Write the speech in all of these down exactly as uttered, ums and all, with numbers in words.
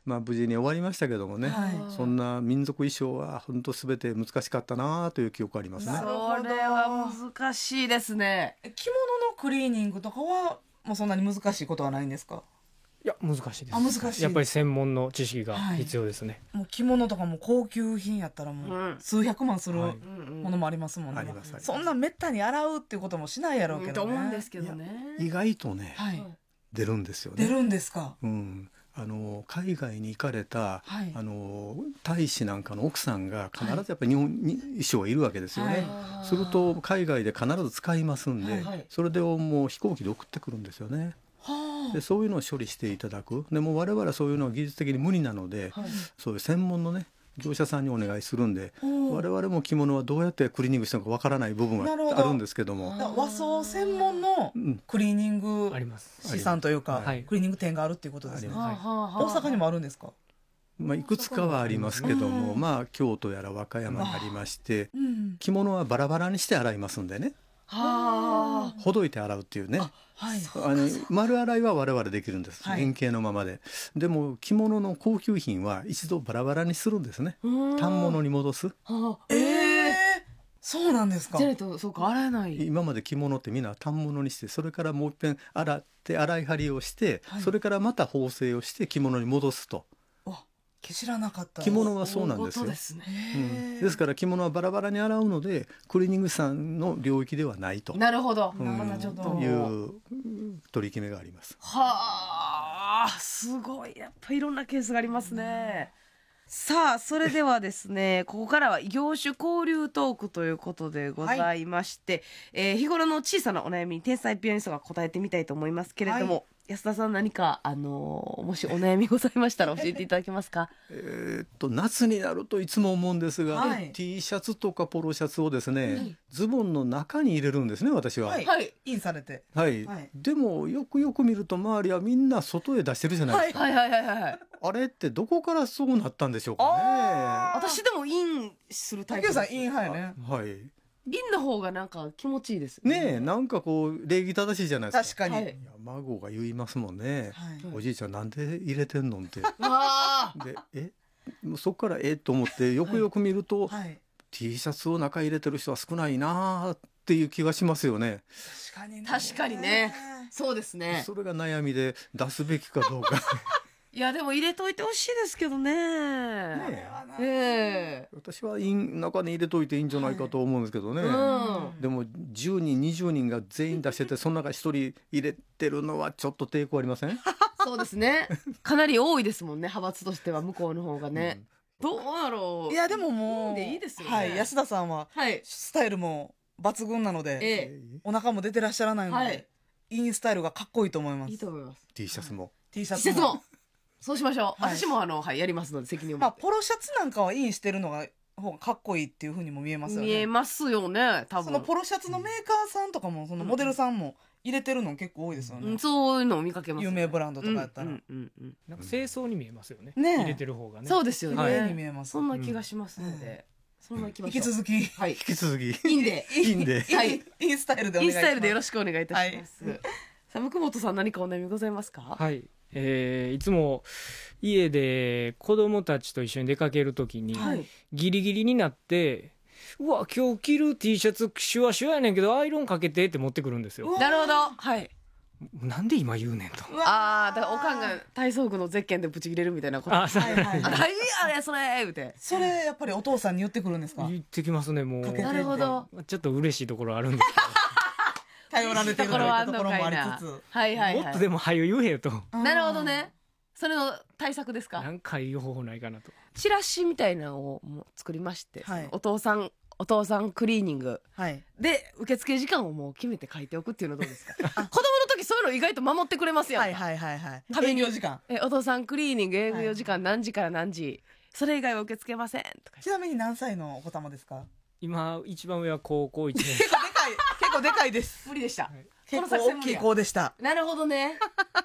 まあ、無事に終わりましたけどもね、 はいそんな民族衣装は本当すべて難しかったなという記憶ありますね。 なるほどそれは難しいですね。 着物のクリーニングとかはもうそんなに難しいことはないんですか？ いや難しいです。 あ難しいやっぱり専門の知識が必要ですね。 もう着物とかも高級品やったらもううん数百万するはいものもありますもんね、 ありますありますそんなめったに洗うっていうこともしないやろうけとどね。 思うんですけどね。 意外とね、 はい、 出るんですよね。 出るんですか？ うん、あの海外に行かれた、 はいあの大使なんかの奥さんが必ずやっぱり日本に衣装がいるわけですよね、 はいすると海外で必ず使いますんで、 はいはいそれでもう飛行機で送ってくるんですよね。 はでそういうのを処理していただく。でも我々はそういうのは技術的に無理なので、 はいそういう専門のね業者さんにお願いするんで、 おー我々も着物はどうやってクリーニングしたのかわからない部分はなるほどあるんですけども、 だから和装専門のうんクリーニングあります。 資産というか、 はいクリーニング店があるっていうことですね。 ありはあはあはあ大阪にもあるんですか？ まあ、いくつかはありますけども、 うんまあ、京都やら和歌山にありましてうん、 着物はバラバラにして洗いますんでね、 はあほどいて洗うっていうね、 はい、 あの丸洗いは我々できるんです、 はい円形のままで。でも着物の高級品は一度バラバラにするんですね。反物に戻す。 はあええー、そうなんですか？ じゃないとそうか洗えない。 今まで着物ってみんな反物にして、それからもう一遍洗って洗い張りをして、 はいそれからまた縫製をして着物に戻すと。 わ知らなかった。 着物はそうなんですよ。 大事ですね。 うん、ですから着物はバラバラに洗うのでクリーニングさんの領域ではないとなるほど。 うんまたちょっという取り決めがあります。 はあすごいやっぱいろんなケースがありますね。さあそれではですねここからは業種交流トークということでございまして、えー日頃の小さなお悩みに天才ピアニストが答えてみたいと思いますけれども、 は安田さん何か、あのーもしお悩みございましたら教えていただけますか？ えーっと夏になるといつも思うんですが、 はい T シャツとかポロシャツをですね、ズボンの中に入れるんですね私は。 はい、 はいインされて。 はいはいでもよくよく見ると周りはみんな外へ出してるじゃないですか、 はいはいはいはいはい。 あれってどこからそうなったんでしょうかね。 あ私でもインするタイプです。 竹内さんイン派やね。 はいインの方がなんか気持ちいいですねえなんかこう礼儀正しいじゃないですか。 確かに。 はいいや孫が言いますもんね、 はいおじいちゃんなんで入れてんのってわあでえもうそこからえと思ってよくよく見ると、 はい。 T シャツを中入れてる人は少ないなっていう気がしますよね。 確かにね。 確かにねそうですね。 それが悩みで出すべきかどうかいやでも入れといてほしいですけどね。 ねええ私はイン中に入れといていいんじゃないかと思うんですけどね、 うんでもじゅうにんにじゅうにんが全員出しててその中ひとり入れてるのはちょっと抵抗ありません？ そうですね。かなり多いですもんね派閥としては向こうの方がね。どうやろう。 いやでももういいんでいいですよねはい、安田さんははい。 スタイルも抜群なので、 えお腹も出てらっしゃらないので、 はいインスタイルがかっこいいと思いまえす。 いいと思います。 T シャツも T シャツ施設もそうしましょう。 はい私もあのはいやりますので責任を持って。 まあポロシャツなんかはインしてるのが方がかっこいいっていう風にも見えますよね。 見えますよね多分。 そのポロシャツのメーカーさんとかもそのモデルさんも入れてるの結構多いですよね、 うんそういうのを見かけます、 有名ブランドとかやったら、 うんうんうんうんなんか清掃に見えますよね。 ねえ入れてる方がね。 そうですよね。 綺麗に見えます。 そんな気がしますので、そんな気が引き続きはい引き続きいいんでいいんではいインスタイルでお願いします。 インスタイルでよろしくお願いいたします、 はいさあ向本さん何かお悩みございますか？ はい。えーいつも家で子供たちと一緒に出かけるときに、 はいギリギリになってうわ今日着る T シャツシュワシュワやねんけどアイロンかけてって持ってくるんですよ。 なるほどはいなんで今言うねんと。 うわああだからおかんが体操服のゼッケンでブチ切れるみたいなことあ、そうはいはいあはい。 何あれそれ言うてそれやっぱりお父さんに言ってくるんですか？ 言ってきますねもう。 かけてなるほどちょっと嬉しいところあるんです頼られてるといところはあうんところもありのかいなつつ。 けど、 はいはいはいもっとでも早言えよと。 なるほどねそれの対策ですか？ なんかいい方法ないかなと。 チラシみたいなのをもう作りまして、 はいお父さんお父さんクリーニングはい。 で受付時間をもう決めて書いておくっていうのどうですか？子供の時そういうの意外と守ってくれますやんか、 はいはいはいはい。 壁に営業時間。 えお父さんクリーニング営業時間何時から何時、それ以外は受け付けませんとかちなみに何歳のお子様ですか？ 今一番上は高校いちねん結構でかい、結構でかいです。 無理でした、 はい結構大きい子でした。 なるほどね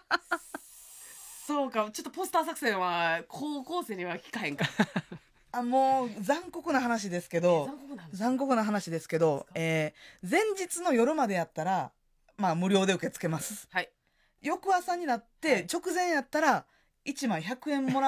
そうかちょっとポスター作戦は高校生には聞かへんかあもう残酷な話ですけど、 残酷な話残酷な話ですけど、えー前日の夜までやったらまあ無料で受け付けます。 はい翌朝になって直前やったらいちまいひゃくえんもらう